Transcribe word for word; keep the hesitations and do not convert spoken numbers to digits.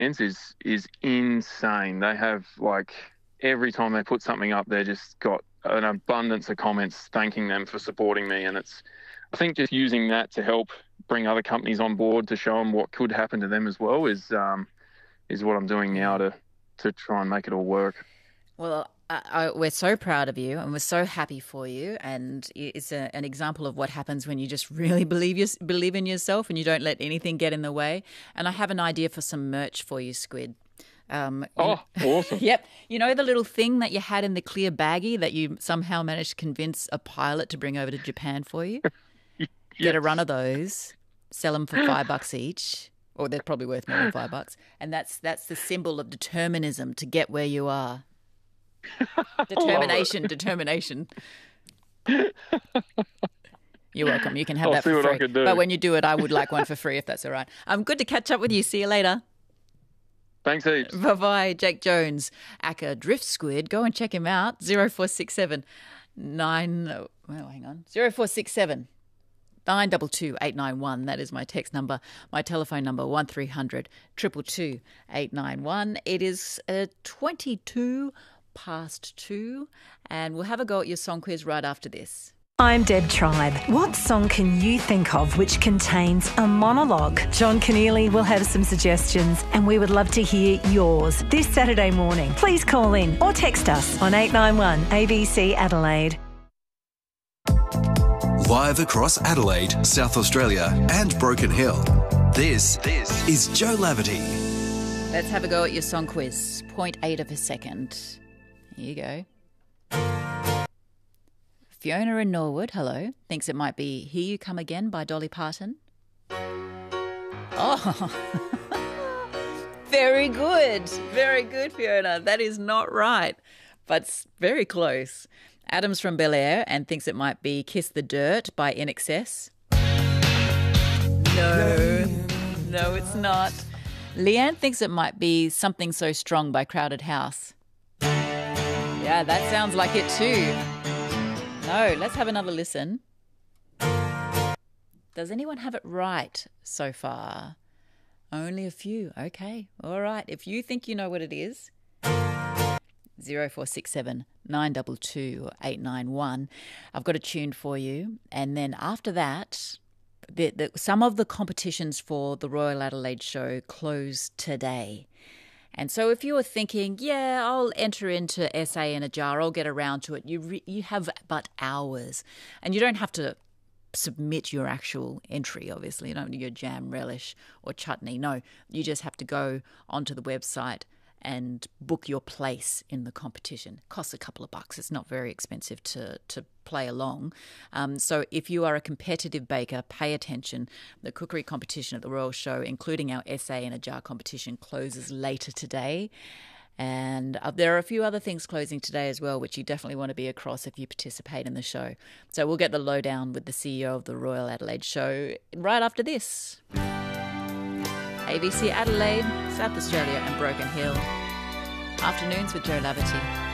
is is insane. They have, like, every time they put something up, they just got an abundance of comments thanking them for supporting me. And it's, I think, just using that to help bring other companies on board to show them what could happen to them as well is um, is what I'm doing now to to try and make it all work. Well, I, I, we're so proud of you and we're so happy for you. And it's a, an example of what happens when you just really believe your, believe in yourself and you don't let anything get in the way. And I have an idea for some merch for you, Squid. Um, oh, awesome. Yep. You know the little thing that you had in the clear baggie that you somehow managed to convince a pilot to bring over to Japan for you? Yes. Get a run of those, sell them for five bucks each, or they're probably worth more than five bucks. And that's that's the symbol of determinism to get where you are. Determination, determination. You're welcome. You can have I'll that see for what free. I can do. But when you do it, I would like one for free if that's all right. Um, good to catch up with you. See you later. Thanks heaps. Bye-bye. Jake Jones, Acker Drift Squid. Go and check him out. zero four six seven nine, well, hang on, zero four six seven nine two two eight nine one. That is my text number. My telephone number, one three hundred two two two eight nine one. It is uh, twenty-two past two, and we'll have a go at your song quiz right after this. I'm Deb Tribe. What song can you think of which contains a monologue? John Keneally will have some suggestions and we would love to hear yours this Saturday morning. Please call in or text us on eight nine one A B C Adelaide. Live across Adelaide, South Australia and Broken Hill. This, this is Joe Laverty. Let's have a go at your song quiz. zero point eight of a second. Here you go. Fiona in Norwood, hello, thinks it might be Here You Come Again by Dolly Parton. Oh, very good. Very good, Fiona. That is not right, but it's very close. Adam's from Bel Air and thinks it might be Kiss the Dirt by I N X S. No, no, it's not. Leanne thinks it might be Something So Strong by Crowded House. Yeah, that sounds like it too. No, let's have another listen. Does anyone have it right so far? Only a few. Okay, all right. If you think you know what it is, zero four six seven nine two two eight nine one. I've got a tune for you. And then after that, the, the, some of the competitions for the Royal Adelaide Show close today. And so if you were thinking, yeah, I'll enter into S A in a jar, I'll get around to it, you re- you have but hours. And you don't have to submit your actual entry, obviously. You don't need your jam relish or chutney. No, you just have to go onto the website and book your place in the competition. It costs a couple of bucks. It's not very expensive to, to play along. Um, so if you are a competitive baker, pay attention. The cookery competition at the Royal Show, including our S A in a jar competition, closes later today. And uh, there are a few other things closing today as well, which you definitely want to be across if you participate in the show. So we'll get the lowdown with the C E O of the Royal Adelaide Show right after this. A B C Adelaide, South Australia and Broken Hill. Afternoons with Joe Laverty.